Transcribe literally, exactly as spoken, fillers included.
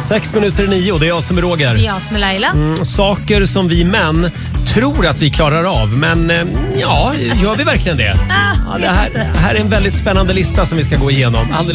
Sex minuter i nio, det är jag som är Roger. Det är jag som är Laila. Mm, saker som vi män tror att vi klarar av, men eh, ja, gör vi verkligen det? Ah, Ja, det här, här är en väldigt spännande lista som vi ska gå igenom alldeles